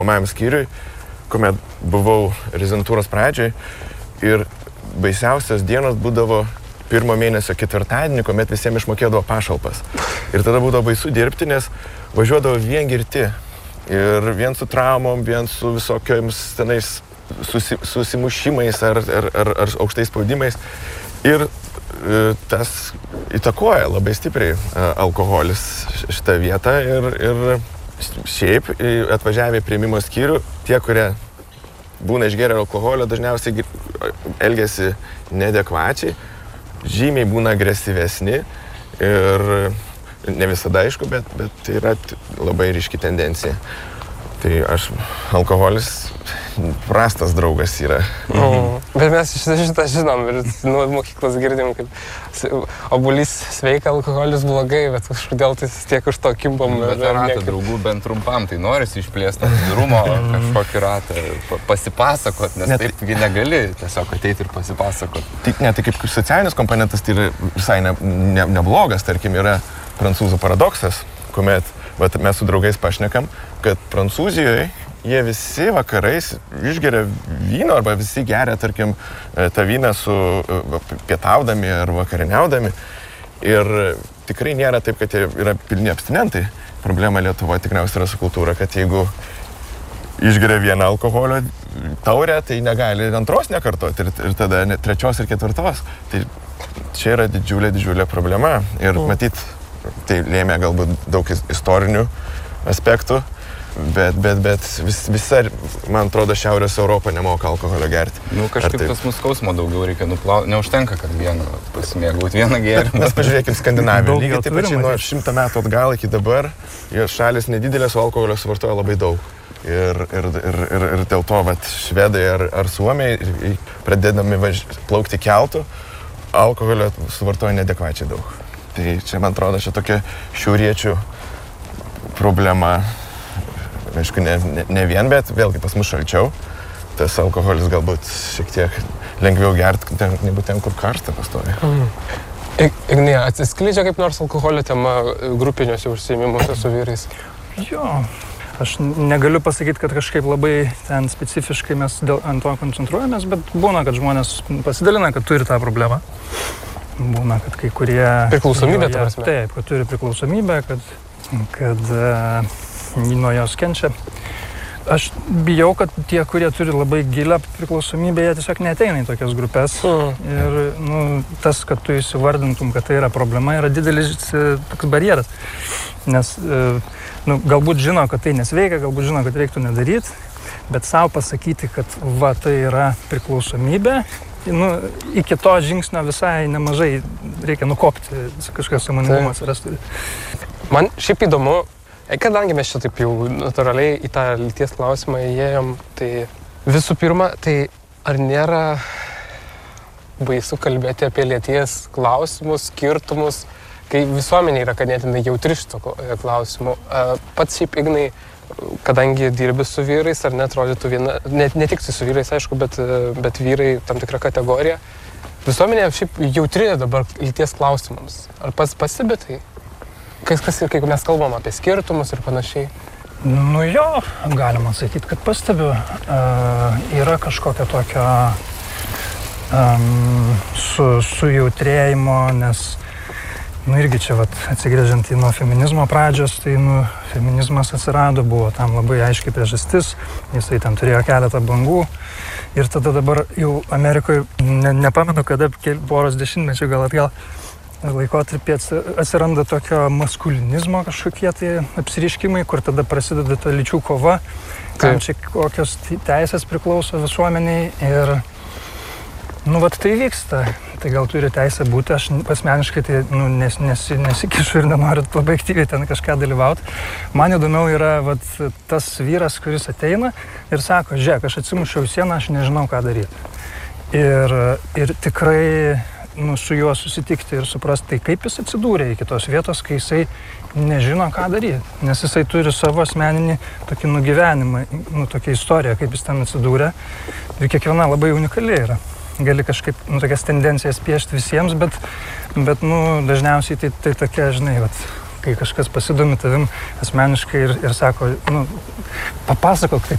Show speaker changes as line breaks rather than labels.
Pirmajam skyriui, kuomet buvau rezidentūros pradžiai ir baisiausios dienos būdavo 1 mėnesio ketvirtadienį, kuomet visiems išmokėdavo pašalpas. Ir tada būdavo baisu dirbti, nes važiuodavo vien girti. Ir vien su traumom, vien su visokiams tenais susimušimais ar aukštais spaudimais. Ir tas įtakoja labai stipriai alkoholis šitą vietą ir šiaip atvažiavę į priėmimo skyrių, tie, kurie būna išgėrę alkoholio, dažniausiai elgiasi neadekvačiai, žymiai būna agresyvesni ir ne visada aišku, bet tai yra labai ryški tendencija. Tai alkoholis prastas draugas yra.
Bet mes šitą žinom ir nuo mokyklos girdim, kad obuolys sveika, alkoholis blogai, bet kažkodėl tai tiek už to kimbam.
Bet ratą draugų bent trumpam, tai norisi išplėsti atvirumo kažkokį ratą, pasipasakot, nes taipgi negali tiesiog ateiti ir pasipasakot.
Tai kaip socialinis komponentas tai yra visai neblogas, tarkim, yra prancūzų paradoksas, kuomet mes su draugais pašnekam, kad Prancūzijoje jie visi vakarais išgeria vyno arba visi geria, tarkim, tą vyną su pietaudami ar vakarieniaudami. Ir tikrai nėra taip, kad jie yra pilni abstinentai. Problema Lietuvoje tikriausiai yra su kultūra, kad jeigu išgeria vieną alkoholio taurę, tai negali antros nekartoti ir tada 3 ir 4. Tai čia yra didžiulė problema. Ir matyt, tai lėmė galbūt daug istorinių aspektų, bet visa, man atrodo, Šiaurės Europa nemoka alkoholio gerti.
Kažkaip tas mūsų skausmo daugiau reikia nuplauti. Neužtenka, kad vieną pasimėgauti vieną gėrimą.
Mes pažiūrėkim Skandinaviją. Lygiai taip pačiai nuo 100 metų atgal iki dabar, jos šalis nedidelės, o alkoholio suvartoja labai daug. Ir dėl to švedai ar suomiai, pradėdami plaukti keltu, alkoholio suvartoja neadekvačiai daug. Tai čia, man atrodo, čia tokia šiauriečių problema. Aišku, ne vien, bet vėlgi pas mus šalčiau. Tas alkoholis galbūt šiek tiek lengviau gerti, negu ten, kur karšta pastovi.
Ignai, atsiskleidžia kaip nors alkoholio tema grupiniuose užsiėmimuose su vyrais?
Jo, aš negaliu pasakyti, kad kažkaip labai ten specifiškai mes ant to koncentruojamės, bet būna, kad žmonės pasidalina, kad turi tą problemą. Būna, kad kai kurie...
Priklausomybė, ta prasme?
Taip, kad turi priklausomybę, kad nuo jos kenčia. Aš bijau, kad tie, kurie turi labai gilią priklausomybę, jie tiesiog neateina į tokias grupės. Ir tas, kad tu įsivardintum, kad tai yra problema, yra didelis toks barjeras. Nes galbūt žino, kad tai nesveikia, galbūt žino, kad reiktų nedaryti, bet savo pasakyti, kad tai yra priklausomybė, iki to žingsnio visai nemažai reikia nukopti, kažkas sąmoningumas rasti.
Man šiaip įdomu, kadangi mes čia taip jau natūraliai į tą lyties klausimą įėjom, tai visų pirma, tai ar nėra baisu kalbėti apie lyties klausimus, skirtumus, kai visuomenė yra ganėtinai jautri šito klausimu. Pats šiaip, Ignai, kadangi dirbi su vyrais, ar neatrodytų viena, ne tik su vyrais, aišku, bet vyrai tam tikrą kategoriją. Visuomenė šiaip jautri dabar lyties klausimams. Ar pastebi tai? Kas ir kai mes kalbam apie skirtumus ir panašiai?
Jo, galima sakyti, kad pastebiu. Yra kažkokia tokia sujautrėjimo, nes irgi čia atsigręžiant nuo feminizmo pradžios, tai feminizmas atsirado, buvo tam labai aiškiai priežastis, jisai ten turėjo keletą bangų ir tada dabar jau Amerikoje, nepamenu kada, poros dešimtmečių gal atgal laikotarpį atsiranda tokio maskulinizmo kažkokie tai apsireiškimai, kur tada prasideda ta lyčių kova, kam čia kokios teisės priklauso visuomeniai ir tai vyksta. Tai gal turi teisę būti, aš asmeniškai tai nesikišu ir nenoriu labai aktyviai ten kažką dalyvauti. Man įdomiau yra tas vyras, kuris ateina ir sako, žiūrėk, aš atsimušiau sieną, aš nežinau, ką daryti. Ir tikrai su juo susitikti ir suprasti, tai kaip jis atsidūrė iki tos vietos, kai jisai nežino, ką daryti. Nes jisai turi savo asmeninį tokį nugyvenimą, tokią istoriją, kaip jis ten atsidūrė. Ir kiekviena labai unikali yra. Gali kažkaip tokias tendencijas piešti visiems, bet dažniausiai tai tokia, žinai, kai kažkas pasidomi tavim asmeniškai ir sako, papasakok, tai